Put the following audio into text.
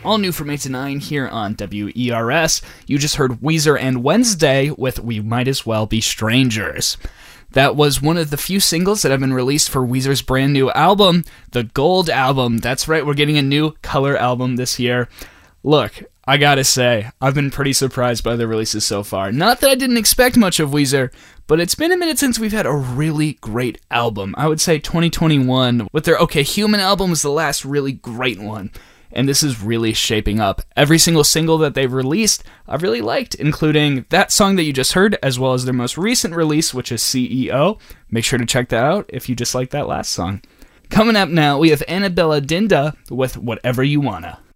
all new from 8 to 9 here on WERS. You just heard Weezer and Wednesday with We Might As Well Be Strangers. That was one of the few singles that have been released for Weezer's brand new album, the Gold Album. That's right, we're getting a new color album this year. Look, I gotta say, I've been pretty surprised by the releases so far. Not that I didn't expect much of Weezer, but it's been a minute since we've had a really great album. I would say 2021, with their OK Human album, was the last really great one. And this is really shaping up. Every single single that they've released, I've really liked, including that song that you just heard, as well as their most recent release, which is CEO. Make sure to check that out if you just like that last song. Coming up now, we have Annabella Dinda with Whatever You Wanna.